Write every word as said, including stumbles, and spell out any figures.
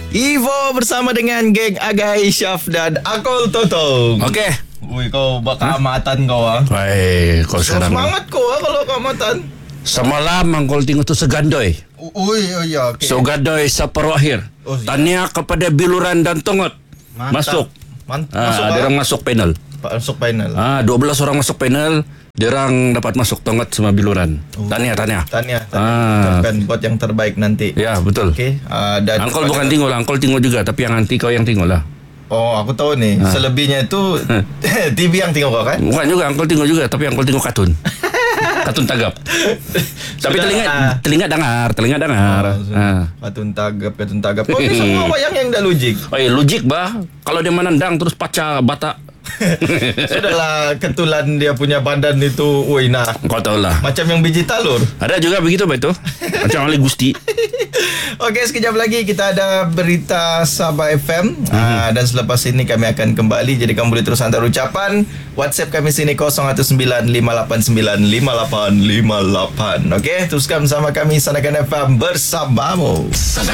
Evo bersama dengan geng Agai, Syaf dan Akol Totong. Okey. Ui, kau bakal amatan kau ah. Baik, kau So, sekarang. semangat kau ah kalau kau amatan. Semalam angkol tengok tu segandoy. Ui, oh ya, okey. So gadoy sa Parohir. Oh, ya. Tanya kepada Biluran dan Tongot. Mantap. Masuk. Mantap. Ah, masuk dia ah? orang masuk panel. Masuk final. Ah, dua belas orang masuk panel. Dia orang dapat masuk Tongot sama Biluran. Oh. Tanya, tanya. Tanya, tanya. Ah. Ucapkan buat yang terbaik nanti. Ya, betul. Okey, uh, dan Angkol kepada- bukan tengok lah, angkol tengok juga, tapi yang nanti kau yang tengok lah. Oh, aku tahu nih. Ah. Selebihnya itu T V yang tengok kau kan? Bukan juga, angkol tengok juga, tapi angkol tengok kartun. Kartun tagap. Tapi Sudah telinga lah. telinga dengar, telinga dengar. Oh, Ah. Kartun tagap, kartun tagap. Oh, ini semua wayang yang dah logik. Oh, eh, logik bah. Kalau dia menendang terus pecah bata. Sudahlah, ketulan dia punya badan itu, woi nah. Kau tahu lah. Macam yang biji talur. Ada juga begitu bah itu. Macam Ali Gusti. Okey, sekejap lagi kita ada berita Sabah F M. Mm-hmm. uh, Dan selepas ini kami akan kembali. Jadi kamu boleh terus hantar ucapan. WhatsApp kami sini kosong satu sembilan lima lapan sembilan lima lapan lima lapan. Okey, teruskan bersama kami Sanakan F M bersamamu.